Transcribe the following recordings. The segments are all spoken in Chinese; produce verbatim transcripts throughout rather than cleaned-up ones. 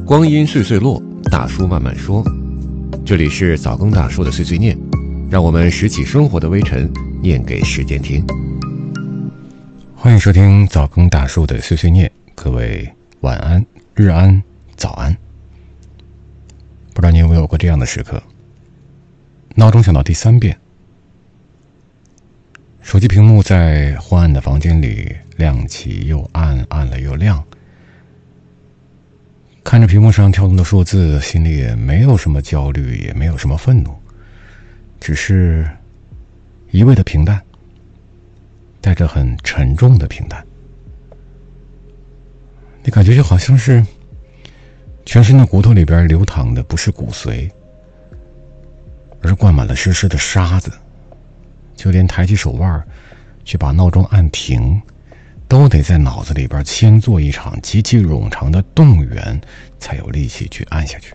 光阴岁岁落，大叔慢慢说。这里是早更大叔的碎碎念，让我们拾起生活的微尘，念给时间听。欢迎收听早更大叔的碎碎念，各位晚安、日安、早安。不知道你有没有过这样的时刻，闹钟响到第三遍，手机屏幕在昏暗的房间里亮起又暗，暗了又亮，看着屏幕上跳动的数字，心里也没有什么焦虑，也没有什么愤怒，只是一味的平淡，带着很沉重的平淡。你感觉就好像是全身的骨头里边流淌的不是骨髓，而是灌满了湿湿的沙子，就连抬起手腕去把闹钟按停，都得在脑子里边先做一场极其冗长的动员，才有力气去按下去。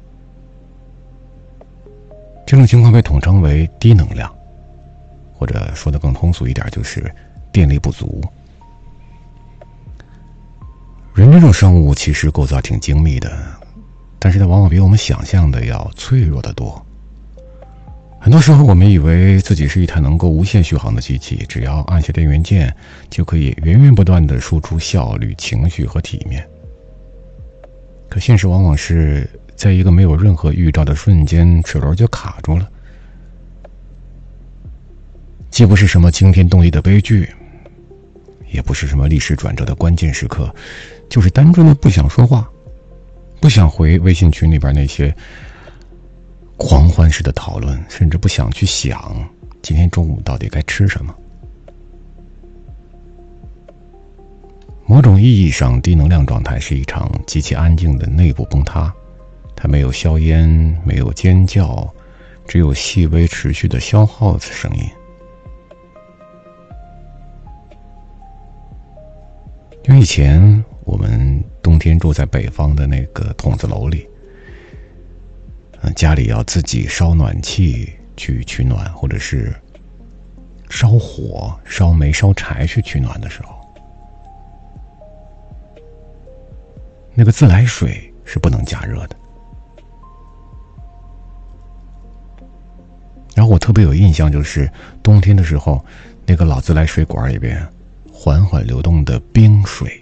这种情况被统称为低能量，或者说得更通俗一点，就是电力不足。人这种生物其实构造挺精密的，但是它往往比我们想象的要脆弱得多。很多时候我们以为自己是一台能够无限续航的机器，只要按下电源键就可以源源不断地输出效率、情绪和体面。可现实往往是在一个没有任何预兆的瞬间，齿轮就卡住了。既不是什么惊天动地的悲剧，也不是什么历史转折的关键时刻，就是单纯的不想说话，不想回微信群里边那些狂欢式的讨论，甚至不想去想今天中午到底该吃什么。某种意义上，低能量状态是一场极其安静的内部崩塌，它没有硝烟，没有尖叫，只有细微持续的消耗的声音。因为以前我们冬天住在北方的那个筒子楼里，家里要自己烧暖气去取暖，或者是烧火、烧煤、烧柴去取暖的时候，那个自来水是不能加热的。然后我特别有印象，就是冬天的时候，那个老自来水管里边缓缓流动的冰水，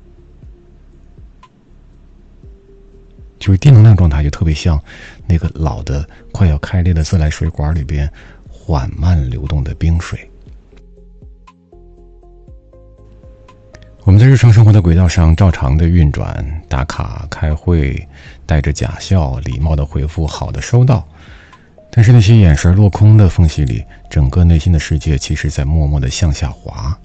就是低能量状态，就特别像那个老的快要开裂的自来水管里边缓慢流动的冰水。我们在日常生活的轨道上照常的运转、打卡、开会，带着假笑，礼貌的回复好的收到，但是那些眼神落空的缝隙里，整个内心的世界其实在默默的向下滑。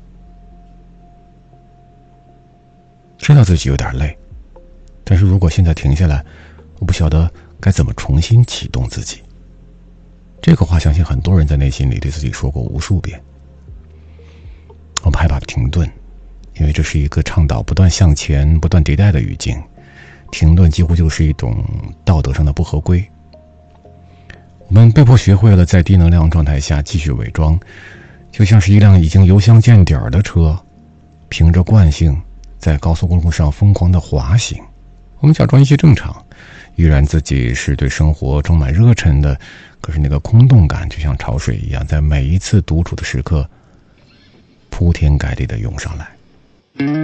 知道自己有点累，但是如果现在停下来，我不晓得该怎么重新启动自己。这个话相信很多人在内心里对自己说过无数遍。我们害怕停顿，因为这是一个倡导不断向前、不断迭代的语境，停顿几乎就是一种道德上的不合规。我们被迫学会了在低能量状态下继续伪装，就像是一辆已经油箱见底儿的车，凭着惯性在高速公路上疯狂的滑行。我们假装一切正常，依然自己是对生活充满热忱的，可是那个空洞感就像潮水一样，在每一次独处的时刻铺天盖地的涌上来。